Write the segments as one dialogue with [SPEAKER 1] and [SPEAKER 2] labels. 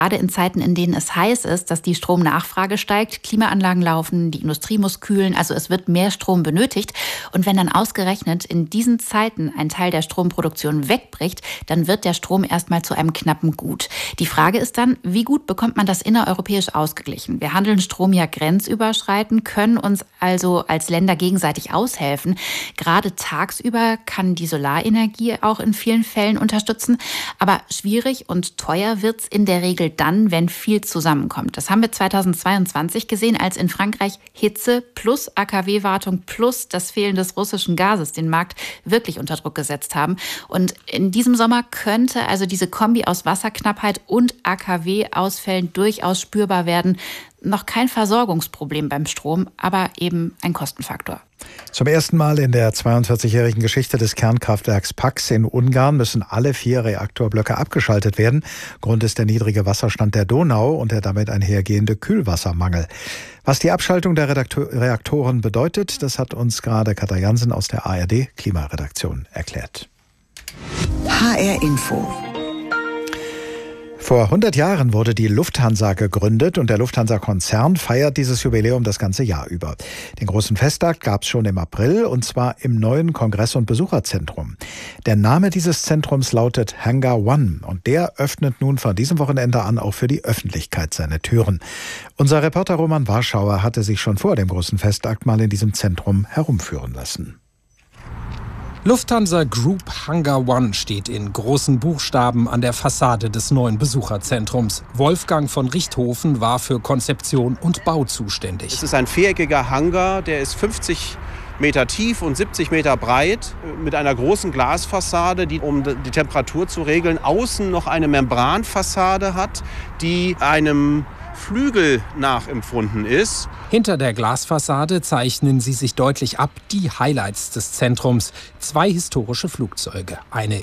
[SPEAKER 1] Gerade in Zeiten, in denen es heiß ist, dass die Stromnachfrage steigt, Klimaanlagen laufen, die Industrie muss kühlen, also es wird mehr Strom benötigt. Und wenn dann ausgerechnet in diesen Zeiten ein Teil der Stromproduktion wegbricht, dann wird der Strom erstmal zu einem knappen Gut. Die Frage ist dann, wie gut bekommt man das innereuropäisch ausgeglichen? Wir handeln Strom ja grenzüberschreitend, können uns also als Länder gegenseitig aushelfen. Gerade tagsüber kann die Solarenergie auch in vielen Fällen unterstützen. Aber schwierig und teuer wird's in der Regel dann, wenn viel zusammenkommt. Das haben wir 2022 gesehen, als in Frankreich Hitze plus AKW-Wartung plus das Fehlen des russischen Gases den Markt wirklich unter Druck gesetzt haben. Und in diesem Sommer könnte also diese Kombi aus Wasserknappheit und AKW-Ausfällen durchaus spürbar werden. Noch kein Versorgungsproblem beim Strom, aber eben ein Kostenfaktor.
[SPEAKER 2] Zum ersten Mal in der 42-jährigen Geschichte des Kernkraftwerks Paks in Ungarn müssen alle 4 Reaktorblöcke abgeschaltet werden. Grund ist der niedrige Wasserstand der Donau und der damit einhergehende Kühlwassermangel. Was die Abschaltung der Reaktoren bedeutet, das hat uns gerade Katja Jansen aus der ARD Klimaredaktion erklärt.
[SPEAKER 3] HR Info.
[SPEAKER 2] Vor 100 Jahren wurde die Lufthansa gegründet und der Lufthansa-Konzern feiert dieses Jubiläum das ganze Jahr über. Den großen Festakt gab es schon im April und zwar im neuen Kongress- und Besucherzentrum. Der Name dieses Zentrums lautet Hangar One und der öffnet nun von diesem Wochenende an auch für die Öffentlichkeit seine Türen. Unser Reporter Roman Warschauer hatte sich schon vor dem großen Festakt mal in diesem Zentrum herumführen lassen.
[SPEAKER 4] Lufthansa Group Hangar One steht in großen Buchstaben an der Fassade des neuen Besucherzentrums. Wolfgang von Richthofen war für Konzeption und Bau zuständig.
[SPEAKER 5] Es ist ein viereckiger Hangar, der ist 50 Meter tief und 70 Meter breit mit einer großen Glasfassade, die, um die Temperatur zu regeln, außen noch eine Membranfassade hat, die einem Flügel nachempfunden ist.
[SPEAKER 4] Hinter der Glasfassade zeichnen sie sich deutlich ab, die Highlights des Zentrums. 2 historische Flugzeuge, eine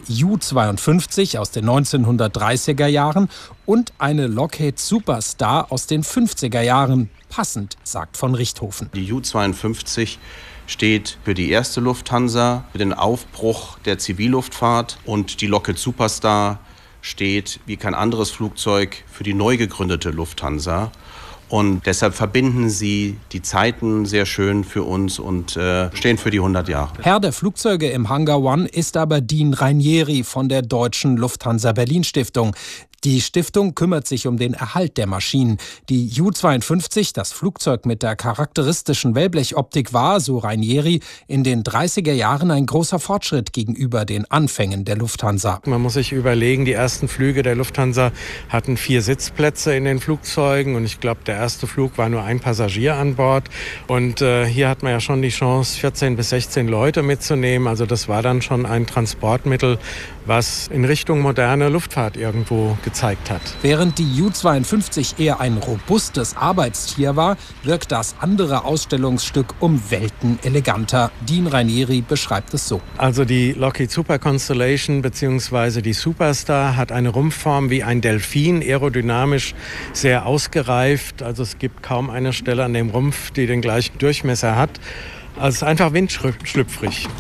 [SPEAKER 4] Ju-52 aus den 1930er Jahren und eine Lockheed Superstar aus den 50er Jahren. Passend, sagt von Richthofen.
[SPEAKER 5] Die Ju-52 steht für die erste Lufthansa, für den Aufbruch der Zivilluftfahrt, und die Lockheed Superstar steht wie kein anderes Flugzeug für die neu gegründete Lufthansa. Und deshalb verbinden sie die Zeiten sehr schön für uns und stehen für die 100 Jahre.
[SPEAKER 4] Herr der Flugzeuge im Hangar One ist aber Dean Rainieri von der Deutschen Lufthansa Berlin Stiftung. Die Stiftung kümmert sich um den Erhalt der Maschinen. Die Ju-52, das Flugzeug mit der charakteristischen Wellblechoptik, war, so Rainieri, in den 30er Jahren ein großer Fortschritt gegenüber den Anfängen der Lufthansa.
[SPEAKER 6] Man muss sich überlegen, die ersten Flüge der Lufthansa hatten 4 Sitzplätze in den Flugzeugen und ich glaube, der erste Flug war nur ein Passagier an Bord. Und hier hat man ja schon die Chance, 14 bis 16 Leute mitzunehmen. Also das war dann schon ein Transportmittel, was in Richtung moderne Luftfahrt irgendwo gezeigt hat.
[SPEAKER 4] Während die Ju-52 eher ein robustes Arbeitstier war, wirkt das andere Ausstellungsstück um Welten eleganter. Dean Rainieri beschreibt es so.
[SPEAKER 6] Also die Lockheed Super Constellation bzw. die Superstar hat eine Rumpfform wie ein Delfin, aerodynamisch sehr ausgereift. Also es gibt kaum eine Stelle an dem Rumpf, die den gleichen Durchmesser hat. Also es ist einfach windschlüpfrig.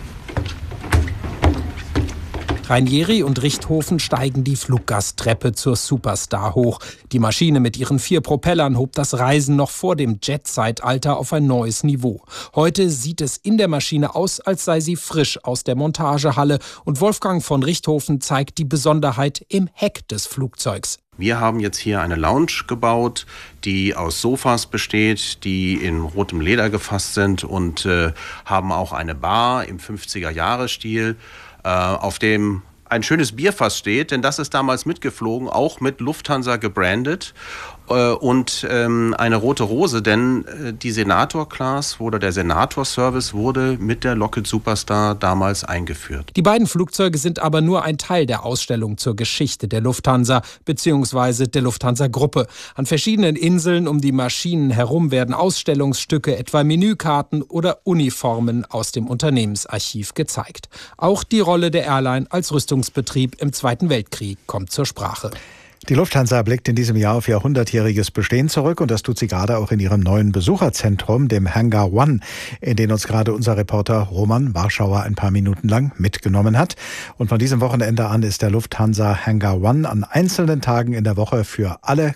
[SPEAKER 4] Rainieri und Richthofen steigen die Fluggasttreppe zur Superstar hoch. Die Maschine mit ihren 4 Propellern hob das Reisen noch vor dem Jet-Zeitalter auf ein neues Niveau. Heute sieht es in der Maschine aus, als sei sie frisch aus der Montagehalle. Und Wolfgang von Richthofen zeigt die Besonderheit im Heck des Flugzeugs.
[SPEAKER 5] Wir haben jetzt hier eine Lounge gebaut, die aus Sofas besteht, die in rotem Leder gefasst sind und haben auch eine Bar im 50er-Jahre-Stil, auf dem ein schönes Bierfass steht, denn das ist damals mitgeflogen, auch mit Lufthansa gebrandet. Und eine rote Rose, denn die Senator-Class oder der Senator-Service wurde mit der Lockheed Superstar damals eingeführt.
[SPEAKER 4] Die beiden Flugzeuge sind aber nur ein Teil der Ausstellung zur Geschichte der Lufthansa bzw. der Lufthansa-Gruppe. An verschiedenen Inseln um die Maschinen herum werden Ausstellungsstücke, etwa Menükarten oder Uniformen aus dem Unternehmensarchiv gezeigt. Auch die Rolle der Airline als Rüstungsbetrieb im Zweiten Weltkrieg kommt zur Sprache.
[SPEAKER 2] Die Lufthansa blickt in diesem Jahr auf ihr 100-jähriges Bestehen zurück und das tut sie gerade auch in ihrem neuen Besucherzentrum, dem Hangar One, in den uns gerade unser Reporter Roman Warschauer ein paar Minuten lang mitgenommen hat. Und von diesem Wochenende an ist der Lufthansa Hangar One an einzelnen Tagen in der Woche für alle